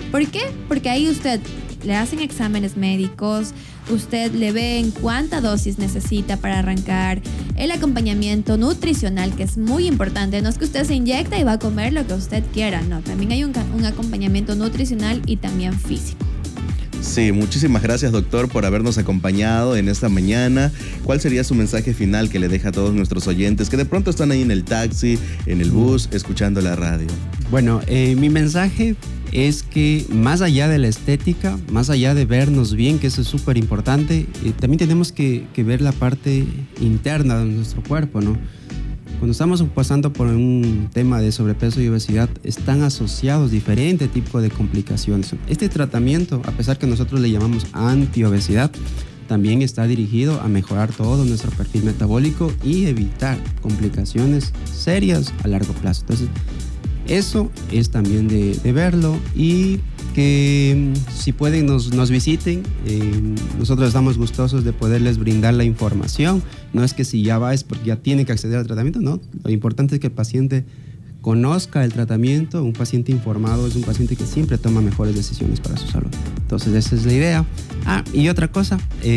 ¿Por qué? Porque ahí usted le hacen exámenes médicos, usted le ve en cuánta dosis necesita para arrancar, el acompañamiento nutricional, que es muy importante. No es que usted se inyecta y va a comer lo que usted quiera, no, también hay un acompañamiento nutricional y también físico. Sí, muchísimas gracias, doctor, por habernos acompañado en esta mañana. ¿Cuál sería su mensaje final que le deja a todos nuestros oyentes que de pronto están ahí en el taxi, en el bus, escuchando la radio? Bueno, mi mensaje es que más allá de la estética, más allá de vernos bien, que eso es súper importante, también tenemos que ver la parte interna de nuestro cuerpo, ¿no? Cuando estamos pasando por un tema de sobrepeso y obesidad, están asociados diferentes tipos de complicaciones. Este tratamiento, a pesar que nosotros le llamamos antiobesidad, también está dirigido a mejorar todo nuestro perfil metabólico y evitar complicaciones serias a largo plazo. Entonces, eso es también de verlo, y que si pueden nos visiten. Nosotros estamos gustosos de poderles brindar la información. No es que si ya va es porque ya tiene que acceder al tratamiento, no. Lo importante es que el paciente conozca el tratamiento. Un paciente informado es un paciente que siempre toma mejores decisiones para su salud. Entonces esa es la idea. Y otra cosa,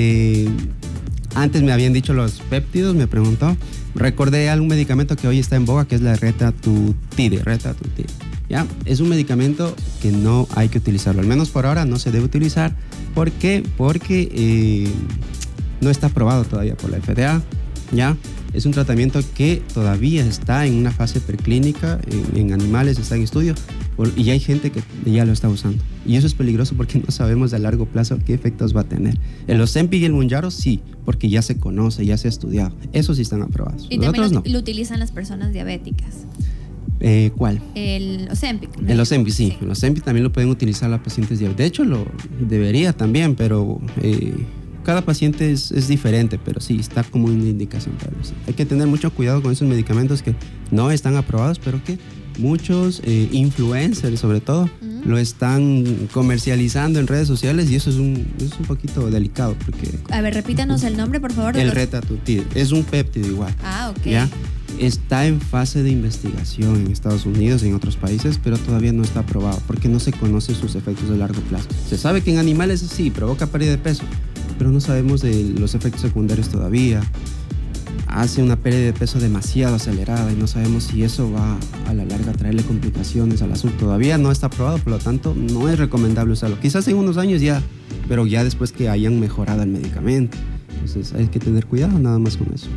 antes me habían dicho los péptidos, me preguntó. Recordé algún medicamento que hoy está en boga, que es la Retatrutide. ¿Ya? Es un medicamento que no hay que utilizarlo, al menos por ahora no se debe utilizar. ¿Por qué? Porque no está aprobado todavía por la FDA, ¿ya? Es un tratamiento que todavía está en una fase preclínica, en animales está en estudio, y hay gente que ya lo está usando. Y eso es peligroso porque no sabemos a largo plazo qué efectos va a tener. El Ozempic y el Mounjaro sí, porque ya se conoce, ya se ha estudiado. Esos sí están aprobados. Y los también otros no. Lo utilizan las personas diabéticas. ¿Cuál? El Ozempic, ¿no? El Ozempic, sí. El Ozempic también lo pueden utilizar las pacientes diabéticas. De hecho, lo debería también, pero cada paciente es diferente, pero sí, está como una indicación para eso. Hay que tener mucho cuidado con esos medicamentos que no están aprobados, pero que muchos influencers, sobre todo, lo están comercializando en redes sociales, y eso es un poquito delicado. Porque, a ver, repítanos el nombre, por favor. El Retatrutide. Es un péptido igual. Ok. ¿Ya? Está en fase de investigación en Estados Unidos y en otros países, pero todavía no está aprobado porque no se conocen sus efectos de largo plazo. Se sabe que en animales sí provoca pérdida de peso, pero no sabemos de los efectos secundarios todavía. Hace una pérdida de peso demasiado acelerada y no sabemos si eso va a la larga a traerle complicaciones a la salud. Todavía no está aprobado, por lo tanto no es recomendable usarlo. Quizás en unos años ya, pero ya después que hayan mejorado el medicamento. Entonces hay que tener cuidado nada más con eso.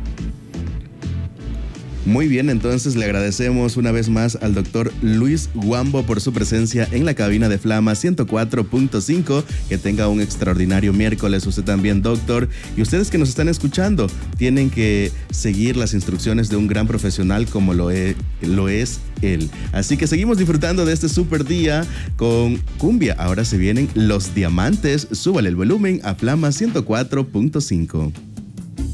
Muy bien, entonces le agradecemos una vez más al doctor Luis Wambo por su presencia en la cabina de Flama 104.5. Que tenga un extraordinario miércoles usted también, doctor. Y ustedes que nos están escuchando, tienen que seguir las instrucciones de un gran profesional como lo es él. Así que seguimos disfrutando de este super día con cumbia. Ahora se vienen Los Diamantes. Súbale el volumen a Flama 104.5.